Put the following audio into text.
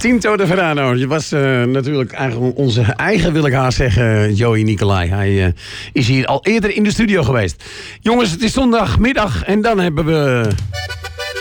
Tinto de Verano. Je was natuurlijk eigenlijk onze eigen, wil ik haast zeggen, Joey Nicolai. Hij is hier al eerder in de studio geweest. Jongens, het is zondagmiddag en dan hebben we